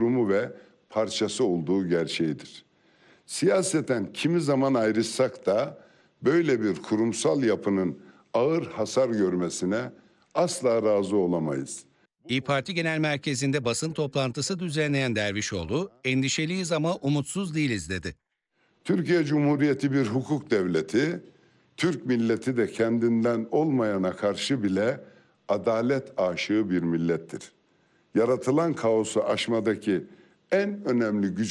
kurumu ve parçası olduğu gerçeğidir. Siyaseten kimi zaman ayrışsak da böyle bir kurumsal yapının ağır hasar görmesine asla razı olamayız. İYİ Parti Genel Merkezi'nde basın toplantısı düzenleyen Dervişoğlu, endişeliyiz ama umutsuz değiliz dedi. Türkiye Cumhuriyeti bir hukuk devleti, Türk milleti de kendinden olmayana karşı bile adalet aşığı bir millettir. Yaratılan kaosu aşmadaki en önemli güç